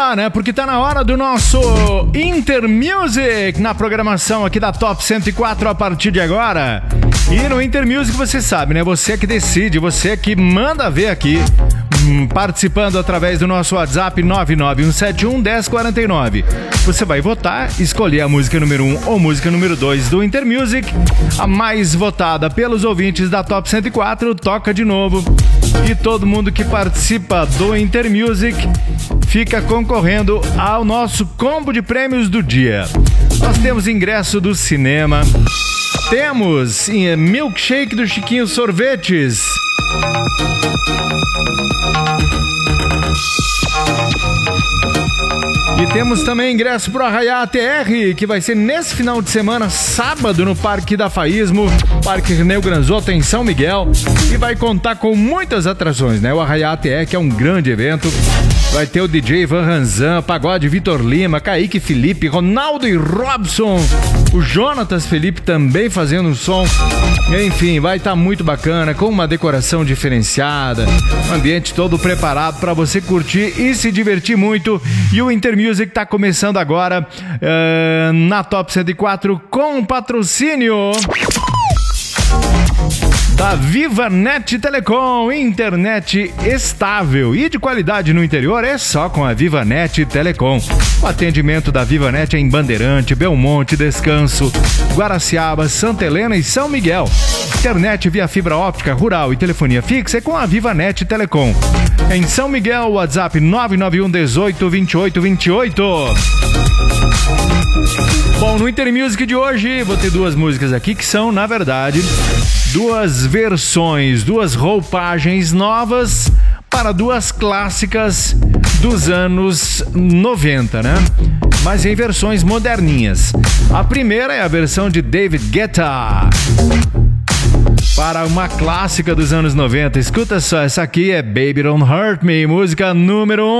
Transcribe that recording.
lá, né? Porque tá na hora do nosso Intermusic na programação aqui da Top 104 a partir de agora. E no Intermusic você sabe, né? Você que decide, você que manda ver aqui, participando através do nosso WhatsApp 991711049. Você vai votar, escolher a música número 1 ou música número 2 do Intermusic. A mais votada pelos ouvintes da Top 104 toca de novo. E todo mundo que participa do Intermusic fica concorrendo ao nosso combo de prêmios do dia. Nós temos ingresso do cinema, temos milkshake do Chiquinho Sorvetes, e temos também ingresso pro Arraiá ATR, que vai ser nesse final de semana, sábado, no Parque da Faísmo, Parque Rio Granzoto, em São Miguel, e vai contar com muitas atrações, né? O Arraiá ATR, que é um grande evento, vai ter o DJ Van Ranzan, Pagode Vitor Lima, Kaique Felipe, Ronaldo e Robson, o Jonatas Felipe também fazendo um som. Enfim, vai estar muito bacana, com uma decoração diferenciada, um ambiente todo preparado para você curtir e se divertir muito. E o Intermusic está começando agora na Top 104 com patrocínio da VivaNet Telecom. Internet estável e de qualidade no interior é só com a VivaNet Telecom. O atendimento da VivaNet é em Bandeirante, Belmonte, Descanso, Guaraciaba, Santa Helena e São Miguel. Internet via fibra óptica, rural e telefonia fixa é com a VivaNet Telecom. Em São Miguel, WhatsApp 991 18 28 28. Bom, no Intermusic de hoje vou ter duas músicas aqui que são, na verdade, duas versões, duas roupagens novas para duas clássicas dos anos 90, né? Mas em versões moderninhas. A primeira é a versão de David Guetta para uma clássica dos anos 90. Escuta só, essa aqui é Baby Don't Hurt Me, música número 1.